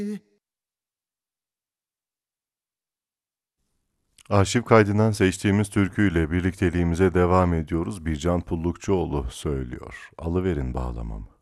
Arşiv kaydından seçtiğimiz türküyle birlikteliğimize devam ediyoruz. Bircan Pullukçuoğlu söylüyor. Alıverin bağlamamı.